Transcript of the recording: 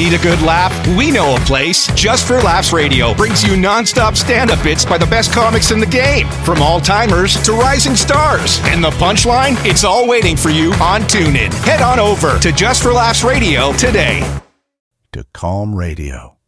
Need a good laugh? We know a place. Just for Laughs Radio brings you nonstop stand-up bits by the best comics in the game. From all-timers to rising stars. And the punchline? It's all waiting for you on TuneIn. Head on over to Just for Laughs Radio today. To Calm Radio.